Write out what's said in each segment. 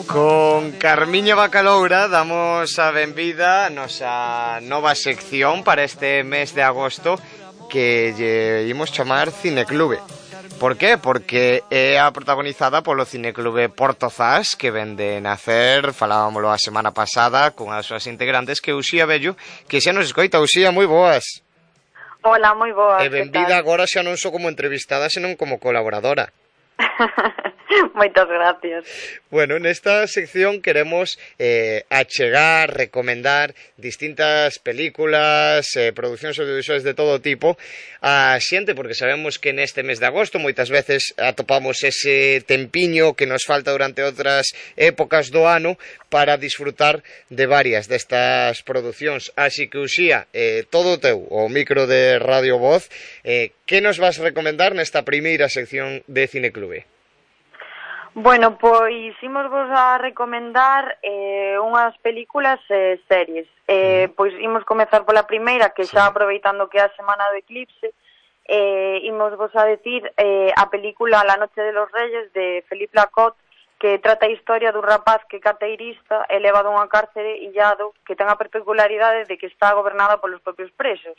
Con Carmiña Bacaloura damos a benvida a nosa nova sección para este mes de agosto que lle imos chamar Cineclube. Por qué? Porque é a protagonizada polo Cineclube Portozás, que ven de nacer, falábamoslo a semana pasada con as súas integrantes, que Uxía Bello, que xa nos escoita. Uxía, moi boas. Hola, moi boas. E benvida agora xa non só como entrevistada, senón como colaboradora. Moitas gracias. Bueno, nesta sección queremos achegar, recomendar distintas películas, producións audiovisuais de todo tipo a xente, porque sabemos que neste mes de agosto moitas veces atopamos ese tempiño que nos falta durante outras épocas do ano para disfrutar de varias destas producións. Así que, Uxía, todo teu, o micro de Radio Voz, que nos vas recomendar nesta primeira sección de Cineclube? Bueno, pois imos vos a recomendar unhas películas e series. Pois imos comezar pola primeira, que xa aproveitando que é a semana do eclipse, imos vos a decir a película La noche de los reyes de Philippe Lacote, que trata a historia dun rapaz que é cateirista e levado a unha cárcere illado que ten a particularidade de que está gobernada polos propios presos.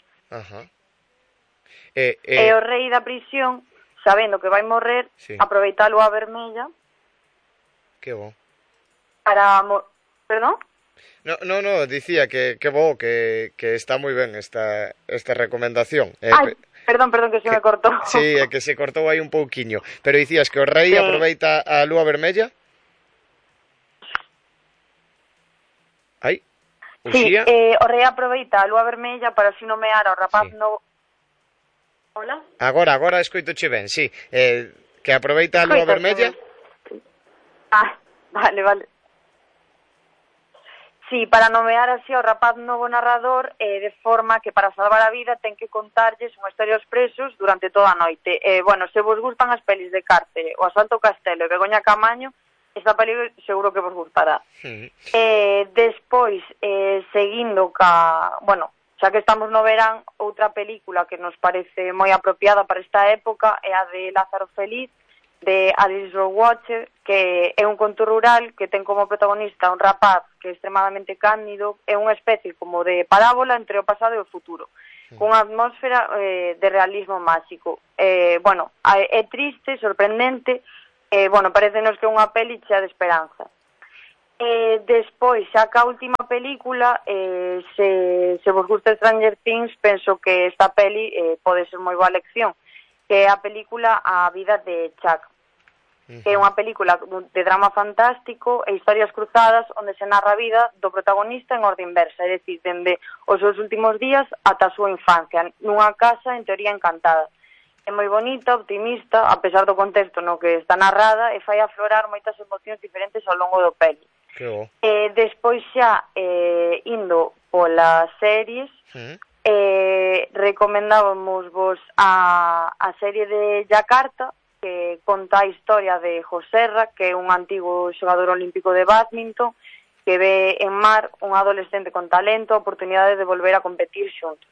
E o rei da prisión, sabendo que vai morrer, aproveita a lúa vermella. Que bo. Perdón? No, dicía que bo, que está moi ben esta recomendación. Perdón, que se me cortou. Sí, é que se cortou aí un pouquiño. Pero dicías que o rei aproveita a lúa vermella? Uxía? Sí, o rei aproveita a lúa vermella para así nomear ao rapaz novo. Hola? Agora escoitoche ben, sí. Que aproveita a lúa vermella? Vale. Sí, para nomear así ao rapaz novo narrador, de forma que para salvar a vida ten que contarlles unha historia aos presos durante toda a noite. Bueno, se vos gustan as pelis de cárcere, O asalto ao castelo e Begoña Camaño, esta peli seguro que vos gustará. Despois, seguindo bueno, xa que estamos no verán, outra película que nos parece moi apropiada para esta época é a de Lázaro Feliz, de Alice Rohrwacher, que é un conto rural que ten como protagonista un rapaz que é extremadamente cándido, é unha especie como de parábola entre o pasado e o futuro, cunha atmósfera de realismo máxico. Bueno, é triste, sorprendente, bueno, parecenos que é unha peli chea de esperanza. Despois, xa que a última película, se vos gusta Stranger Things, penso que esta peli pode ser moi boa lección, que é a película A vida de Chuck, que é unha película de drama fantástico e historias cruzadas onde se narra a vida do protagonista en orde inversa, é dicir, dende os seus últimos días ata a súa infancia, nunha casa en teoría encantada. É moi bonita, optimista, a pesar do contexto no que está narrada, e fai aflorar moitas emocións diferentes ao longo do peli. Despois xa, indo polas series, recomendábamos vos a serie de Yakarta, que conta a historia de Joserra, que é un antigo xogador olímpico de bádminton, que ve en Mar un adolescente con talento a oportunidade de volver a competir xuntos.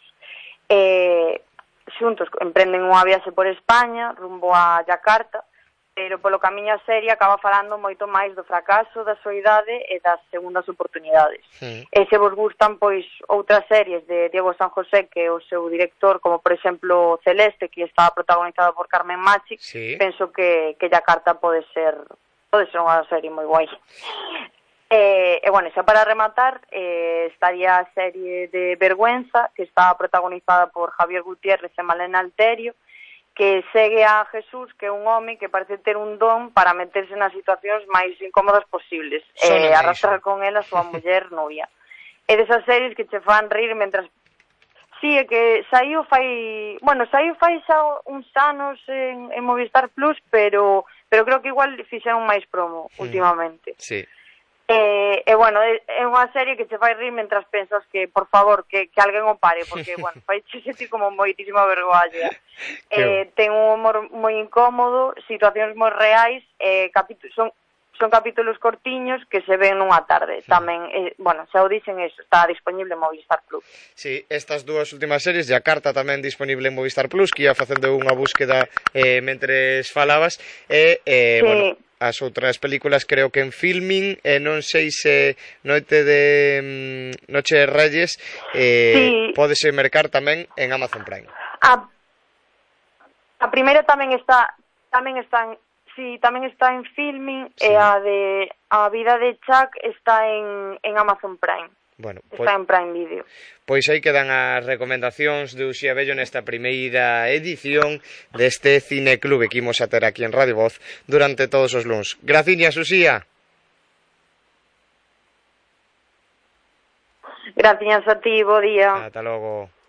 Xuntos emprenden unha viaxe por España, rumbo a Yakarta, pero polo camiño a serie acaba falando moito máis do fracaso, da soidade e das segundas oportunidades. E se vos gustan, pois, outras series de Diego San José, que é o seu director, como por exemplo Celeste, que está protagonizada por Carmen Machi, penso que Yakarta pode ser unha serie moi guai. E bueno, xa para rematar, estaría a serie de Vergüenza, que está protagonizada por Javier Gutiérrez e Malena Alterio, que segue a Jesús, que é un home que parece ter un don para meterse nas situacións máis incómodas posibles e arrastrar con ela a súa muller novia. É desas series que che fan rir mentras... Sí, é que saiu fai xa uns anos en Movistar Plus, pero creo que igual fixeron máis promo últimamente. Sí. E bueno, é unha serie que che fai rir mentras pensas que, por favor, que alguén o pare, porque, bueno, fai che sentir como moitísima vergoalla. Ten un humor moi incómodo, situacións moi reais, son capítulos cortiños que se ven nunha tarde. Tamén, bueno, xa o dixen eso, está disponible en Movistar Plus. Sí, estas dúas últimas series, Yakarta tamén disponible en Movistar Plus, que ia facendo unha búsqueda mentres falabas, sí. Bueno, as outras películas creo que en Filmin, e non sei se Noche de Reyes Sí. pódese mercar tamén en Amazon Prime. A primeira tamén está en Filmin, sí. e a vida de Chuck está en Amazon Prime. Bueno, está en Prime Video. Pois aí quedan as recomendacións de Uxía Bello nesta primeira edición deste cineclube que imos a ter aquí en Radio Voz durante todos os luns. Graciñas, Uxía. Gracias a ti, bo día. Ata logo.